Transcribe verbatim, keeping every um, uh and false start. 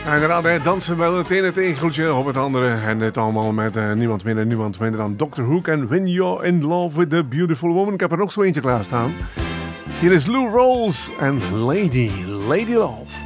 Inderdaad, hè, dansen wel het ene tegeltje op het andere. En dit allemaal met uh, niemand minder, niemand minder dan doctor Hook en When You're in Love with the Beautiful Woman. Ik heb er nog zo eentje klaarstaan. Hier is Lou Rawls en Lady, Lady Love.